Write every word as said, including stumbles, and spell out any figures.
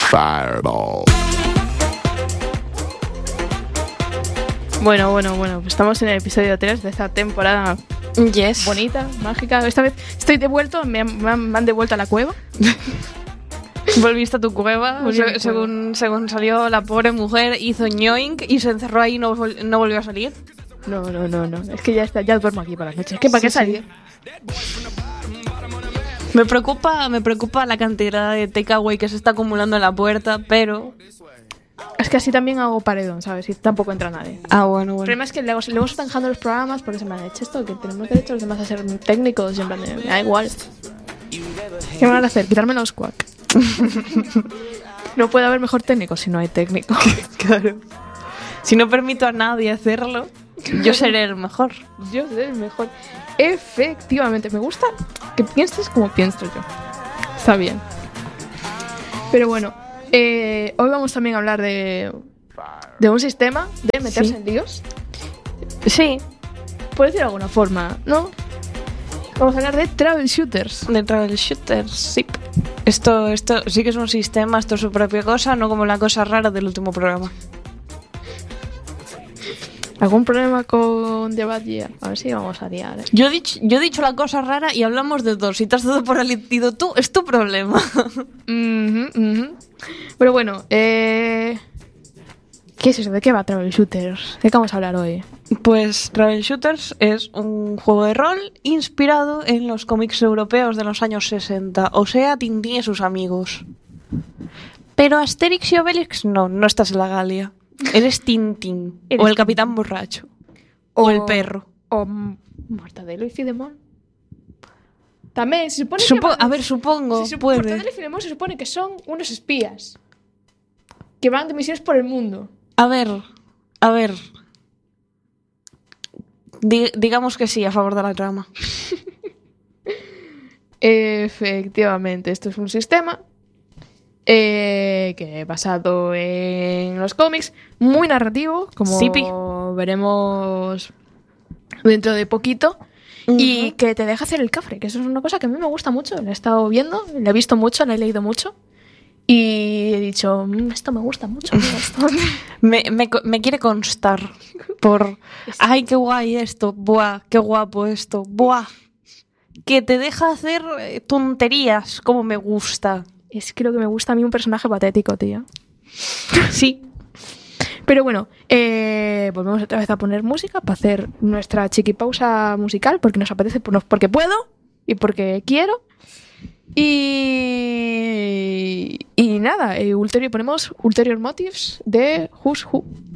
Fireball. Bueno, bueno, bueno, pues estamos en el episodio tres de esta temporada yes. bonita, mágica. Esta vez estoy devuelto, me han, me han, me han devuelto a la cueva. Volviste a tu cueva, Volví a mi se- según, según salió la pobre mujer, hizo ñoink y se encerró ahí y no, vol- no volvió a salir. No, no, no, no, es que ya está, ya duermo aquí por las noches. Es que ¿para qué Sí, salir? Me preocupa, me preocupa la cantidad de takeaway que se está acumulando en la puerta, pero... Es que así también hago paredón, ¿sabes? Y tampoco entra nadie. Ah, bueno, El bueno. problema es que luego, luego se están dejando los programas porque se me han hecho esto, que tenemos derecho los demás a ser técnicos y en plan de, me da igual. ¿Qué me van a hacer? Quitarme los quack. No puede haber mejor técnico si no hay técnico. Claro. Si no permito a nadie hacerlo, yo seré el mejor. Yo soy el mejor. Efectivamente, me gusta que pienses como pienso yo. Está bien. Pero bueno, eh, hoy vamos también a hablar de, de un sistema de meterse Sí. en líos. Sí, Por decirlo de alguna forma, ¿no? Vamos a hablar de travel shooters. de travel shooters, sí. Esto, esto sí que es un sistema, esto es su propia cosa, no como la cosa rara del último programa. ¿Algún problema con The Bad Year? A ver si vamos a liar. ¿eh? Yo he, dicho, yo he dicho la cosa rara y hablamos de dos. Si te has dado por aludido tú, es tu problema. Ujú, ujú. Pero bueno, eh... ¿qué es eso? ¿De qué va Travel Shooters? ¿De qué vamos a hablar hoy? Pues Travel Shooters es un juego de rol inspirado en los cómics europeos de los años sesenta, o sea, Tintín y sus amigos. Pero Asterix y Obelix no, no estás en la Galia. Eres Tintín, Eres o el capitán borracho, o, O- el perro. ¿O M- Mortadelo y Filemón? También, se supone Supo- que... a ver, supongo, se sup- puede. Mortadelo y Filemón se supone que son unos espías que van de misiones por el mundo. A ver, a ver. Di- digamos que sí, a favor de la trama. Efectivamente, esto es un sistema eh, que basado en los cómics, muy narrativo, como Sipi. veremos dentro de poquito, y que te deja hacer el cafre, que eso es una cosa que a mí me gusta mucho. La he estado viendo, la he visto mucho, la he leído mucho y he dicho, "Mm, esto me gusta mucho. mira, esto". Me, me, co- me quiere constar por... Ay, qué guay esto. Buah, qué guapo esto. Buah. Que te deja hacer eh, tonterías, como me gusta. Es que lo que me gusta a mí un personaje patético, tío. Sí. Pero bueno, eh, volvemos otra vez a poner música para hacer nuestra chiquipausa musical, porque nos apetece, por- porque puedo y porque quiero. Y, y nada, eh, ulterior, ponemos Ulterior Motives de Who's Who.